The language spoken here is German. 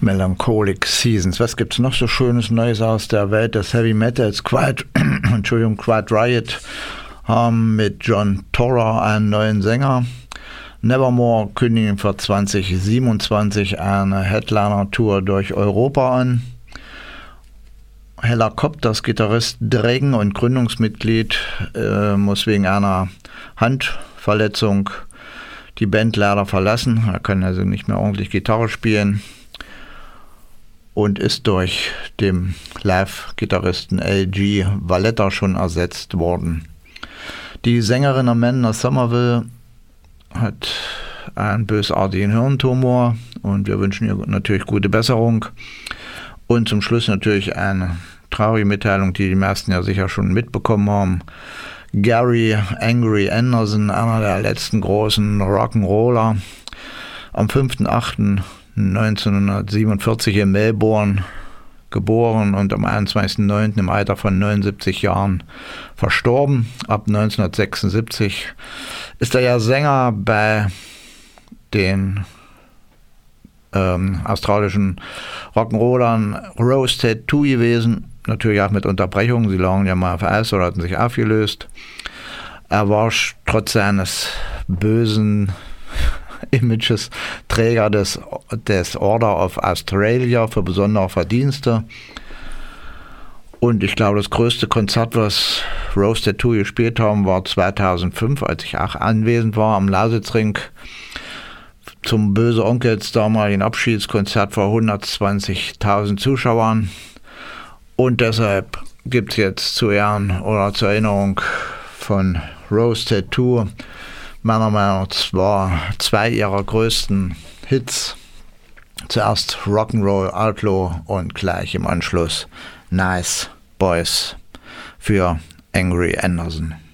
Melancholic Seasons. Was gibt's noch so Schönes Neues aus der Welt des Heavy Metals? Quiet Riot haben mit John Torra einen neuen Sänger. Nevermore kündigen für 2027 eine Headliner-Tour durch Europa an. Hellacopters Gitarrist Dragon und Gründungsmitglied muss wegen einer Handverletzung die Band leider verlassen. Er kann also nicht mehr ordentlich Gitarre spielen und ist durch den Live-Gitarristen L.G. Valletta schon ersetzt worden. Die Sängerin Amanda Somerville hat einen bösartigen Hirntumor und wir wünschen ihr natürlich gute Besserung. Und zum Schluss natürlich eine traurige Mitteilung, die meisten ja sicher schon mitbekommen haben. Gary Angry Anderson, einer der letzten großen Rock'n'Roller, am 5.8.1947 in Melbourne geboren und am 21.09. im Alter von 79 Jahren verstorben. Ab 1976 ist er ja Sänger bei den australischen Rock'n'Rollern Rose Tattoo gewesen. Natürlich auch mit Unterbrechungen, sie lagen ja mal auf Eis oder hatten sich aufgelöst. Er war trotz seines bösen Images Träger des Order of Australia für besondere Verdienste. Und ich glaube, das größte Konzert, was Rose Tattoo gespielt haben, war 2005, als ich auch anwesend war am Lausitzring zum Böse Onkels damaligen Abschiedskonzert vor 120.000 Zuschauern. Und deshalb gibt es jetzt zu Ehren oder zur Erinnerung von Rose Tattoo meiner Meinung nach zwei ihrer größten Hits. Zuerst Rock'n'Roll Outlaw und gleich im Anschluss Nice Boys für Angry Anderson.